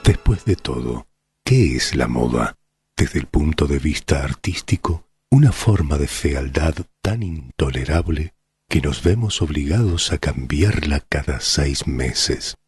Después de todo, ¿qué es la moda? Desde el punto de vista artístico, una forma de fealdad tan intolerable que nos vemos obligados a cambiarla cada 6 meses.